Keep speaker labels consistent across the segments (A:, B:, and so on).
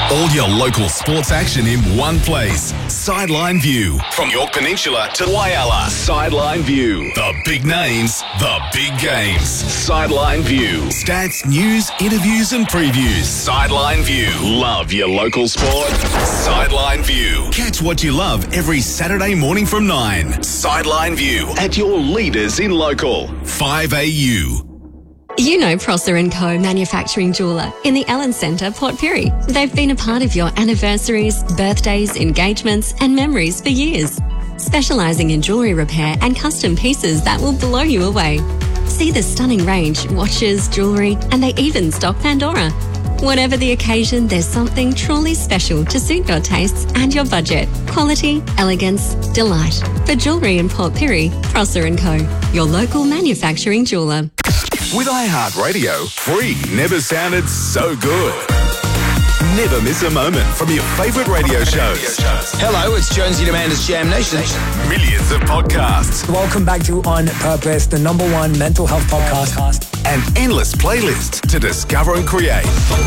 A: All your local sports action in one place. Sideline View. From York Peninsula to Whyalla. Sideline View. The big names, the big games. Sideline View. Stats, news, interviews and previews. Sideline View. Love your local sport? Sideline View. Catch what you love every Saturday morning from 9. Sideline View. At your leaders in local. 5AU.
B: You know Prosser & Co. Manufacturing Jeweller in the Ellen Centre, Port Pirie. They've been a part of your anniversaries, birthdays, engagements and memories for years. Specialising in jewellery repair and custom pieces that will blow you away. See the stunning range, watches, jewellery, and they even stock Pandora. Whatever the occasion, there's something truly special to suit your tastes and your budget. Quality, elegance, delight. For jewellery in Port Pirie, Prosser & Co. Your local manufacturing jeweller.
A: With iHeartRadio, free never sounded so good. Never miss a moment from your favourite radio shows.
C: Hello, it's Jonesy and Amanda's Jam Nation.
A: Millions of podcasts.
D: Welcome back to On Purpose, the #1 mental health podcast.
A: And endless playlists to discover and create.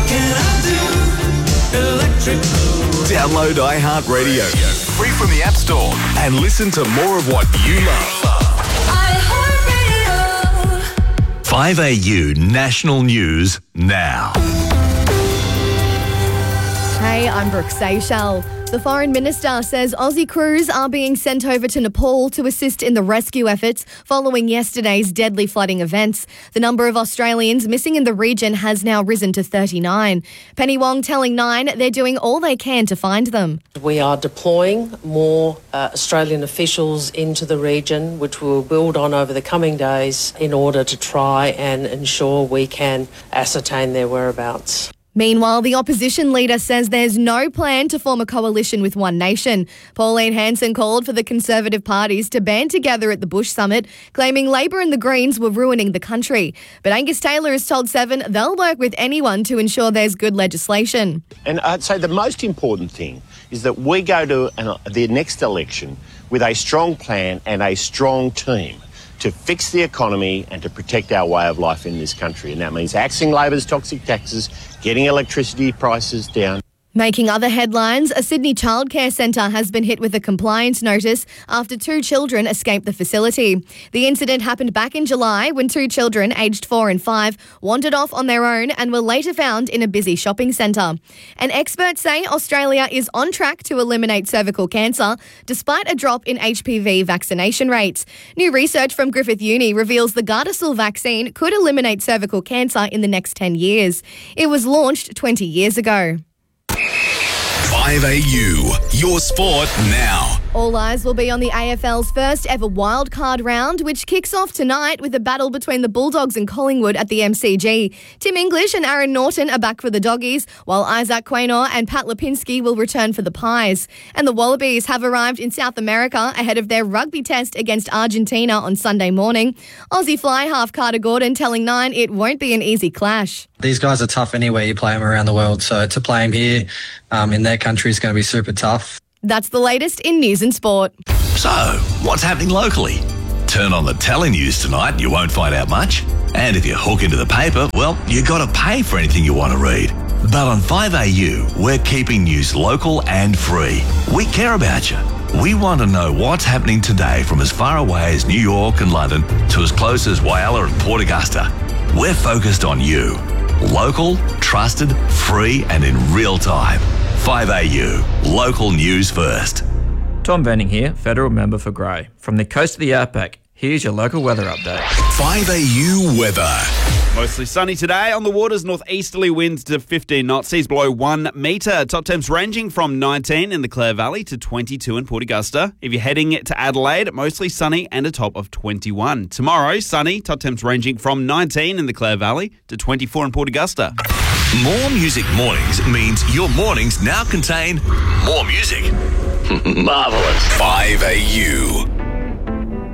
A: Download iHeartRadio, free from the App Store, and listen to more of what you love.
E: 5AU National News now.
F: Hey, I'm Brooke Seychelles. The Foreign Minister says Aussie crews are being sent over to Nepal to assist in the rescue efforts following yesterday's deadly flooding events. The number of Australians missing in the region has now risen to 39. Penny Wong telling Nine they're doing all they can to find them.
G: We are deploying more Australian officials into the region, which we will build on over the coming days in order to try and ensure we can ascertain their whereabouts.
F: Meanwhile, the opposition leader says there's no plan to form a coalition with One Nation. Pauline Hanson called for the Conservative parties to band together at the Bush Summit, claiming Labor and the Greens were ruining the country. But Angus Taylor has told Seven they'll work with anyone to ensure there's good legislation.
H: And I'd say the most important thing is that we go to the next election with a strong plan and a strong team to fix the economy and to protect our way of life in this country. And that means axing Labor's toxic taxes, getting electricity prices down.
F: Making other headlines, a Sydney childcare centre has been hit with a compliance notice after 2 children escaped the facility. The incident happened back in July when 2 children aged 4 and 5 wandered off on their own and were later found in a busy shopping centre. And experts say Australia is on track to eliminate cervical cancer despite a drop in HPV vaccination rates. New research from Griffith Uni reveals the Gardasil vaccine could eliminate cervical cancer in the next 10 years. It was launched 20 years ago.
A: 5AU, your sport now.
F: All eyes will be on the AFL's first ever wildcard round, which kicks off tonight with a battle between the Bulldogs and Collingwood at the MCG. Tim English and Aaron Norton are back for the Doggies, while Isaac Quaynor and Pat Lipinski will return for the Pies. And the Wallabies have arrived in South America ahead of their rugby test against Argentina on Sunday morning. Aussie fly half Carter Gordon telling Nine it won't be an easy clash.
I: These guys are tough anywhere you play them around the world, so to play them here in their country is going to be super tough.
F: That's the latest in news and sport.
E: So, what's happening locally? Turn on the telenews tonight, you won't find out much. And if you hook into the paper, well, you got to pay for anything you want to read. But on 5AU, we're keeping news local and free. We care about you. We want to know what's happening today from as far away as New York and London to as close as Whyalla and Port Augusta. We're focused on you. Local, trusted, free and in real time. 5AU, local news first.
J: Tom Venning here, Federal Member for Grey. From the coast of the Outback, here's your local weather update.
A: 5AU weather.
K: Mostly sunny today. On the waters, northeasterly winds to 15 knots. Seas below 1 metre. Top temps ranging from 19 in the Clare Valley to 22 in Port Augusta. If you're heading to Adelaide, mostly sunny and a top of 21. Tomorrow, sunny. Top temps ranging from 19 in the Clare Valley to 24 in Port Augusta.
E: More Music Mornings means your mornings now contain more music. Marvellous.
A: 5AU.